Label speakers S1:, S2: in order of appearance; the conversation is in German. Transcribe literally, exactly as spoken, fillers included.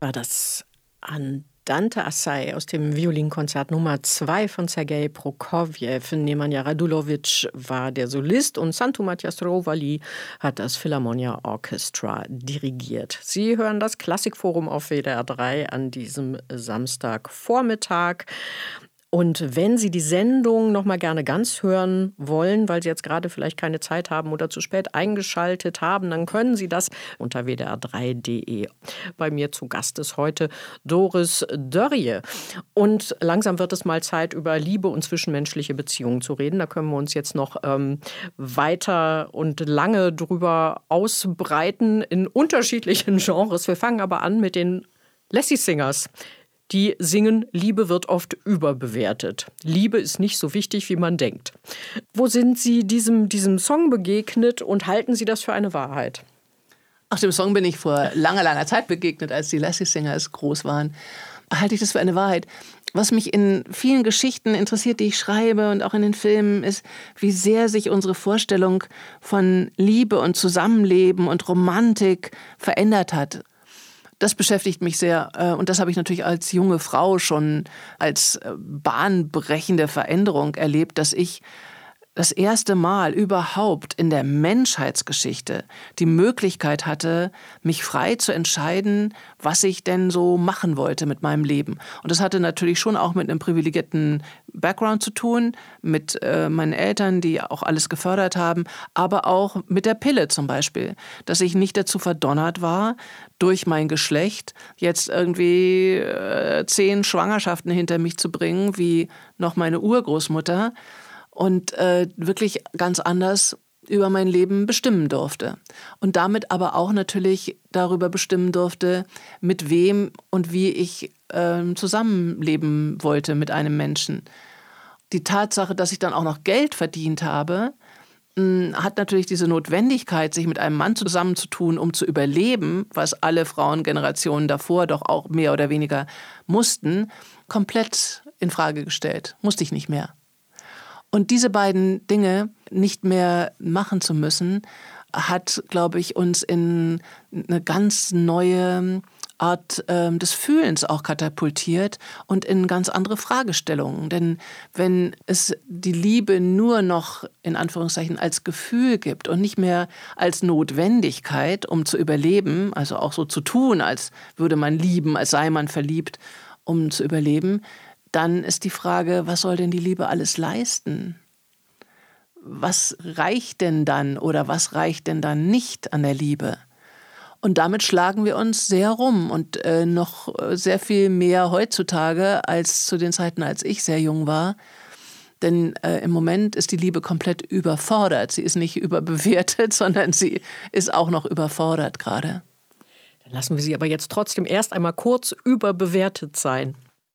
S1: War das Andante Assai aus dem Violinkonzert Nummer zwei von Sergei Prokofjew. Nemanja Radulowitsch war der Solist und Santu Matyas-Rovali hat das Philharmonia Orchestra dirigiert. Sie hören das Klassikforum auf W D R drei an diesem Samstagvormittag. Und wenn Sie die Sendung noch mal gerne ganz hören wollen, weil Sie jetzt gerade vielleicht keine Zeit haben oder zu spät eingeschaltet haben, dann können Sie das unter w d r drei punkt d e. Bei mir zu Gast ist heute Doris Dörrie. Und langsam wird es mal Zeit, über Liebe und zwischenmenschliche Beziehungen zu reden. Da können wir uns jetzt noch ähm, weiter und lange drüber ausbreiten in unterschiedlichen Genres. Wir fangen aber an mit den Lassie Singers. Die singen, Liebe wird oft überbewertet. Liebe ist nicht so wichtig, wie man denkt. Wo sind Sie diesem, diesem Song begegnet und halten Sie das für eine Wahrheit?
S2: Ach, dem Song bin ich vor langer, langer Zeit begegnet, als die Lassie Singers groß waren. Halte ich das für eine Wahrheit? Was mich in vielen Geschichten interessiert, die ich schreibe und auch in den Filmen, ist, wie sehr sich unsere Vorstellung von Liebe und Zusammenleben und Romantik verändert hat. Das beschäftigt mich sehr und das habe ich natürlich als junge Frau schon als bahnbrechende Veränderung erlebt, dass ich das erste Mal überhaupt in der Menschheitsgeschichte die Möglichkeit hatte, mich frei zu entscheiden, was ich denn so machen wollte mit meinem Leben. Und das hatte natürlich schon auch mit einem privilegierten Background zu tun, mit äh, meinen Eltern, die auch alles gefördert haben, aber auch mit der Pille zum Beispiel, dass ich nicht dazu verdonnert war, durch mein Geschlecht jetzt irgendwie äh, zehn Schwangerschaften hinter mich zu bringen, wie noch meine Urgroßmutter, und äh, wirklich ganz anders über mein Leben bestimmen durfte. Und damit aber auch natürlich darüber bestimmen durfte, mit wem und wie ich äh, zusammenleben wollte mit einem Menschen. Die Tatsache, dass ich dann auch noch Geld verdient habe, mh, hat natürlich diese Notwendigkeit, sich mit einem Mann zusammenzutun, um zu überleben, was alle Frauengenerationen davor doch auch mehr oder weniger mussten, komplett in Frage gestellt. Musste ich nicht mehr. Und diese beiden Dinge nicht mehr machen zu müssen, hat, glaube ich, uns in eine ganz neue Art äh, des Fühlens auch katapultiert und in ganz andere Fragestellungen. Denn wenn es die Liebe nur noch in Anführungszeichen als Gefühl gibt und nicht mehr als Notwendigkeit, um zu überleben, also auch so zu tun, als würde man lieben, als sei man verliebt, um zu überleben, dann ist die Frage, was soll denn die Liebe alles leisten? Was reicht denn dann oder was reicht denn dann nicht an der Liebe? Und damit schlagen wir uns sehr rum und äh, noch sehr viel mehr heutzutage als zu den Zeiten, als ich sehr jung war. Denn äh, im Moment ist die Liebe komplett überfordert. Sie ist nicht überbewertet, sondern sie ist auch noch überfordert gerade.
S1: Dann lassen wir sie aber jetzt trotzdem erst einmal kurz überbewertet sein.